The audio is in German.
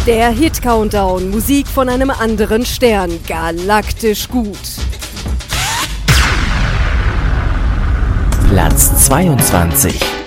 Der Hit-Countdown, Musik von einem anderen Stern, galaktisch gut. Platz 22.